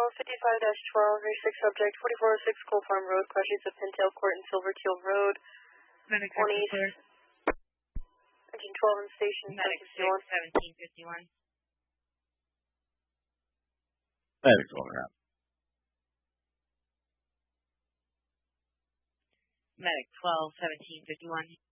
55-12, rear 6 subject, 4406 Coal Farm Road, crashes at Pintail Court and Silverteal Road. Medic 1 East. Engine 12 in station. Medic 6, 1751. Medic 12 around. Medic 12, 1751.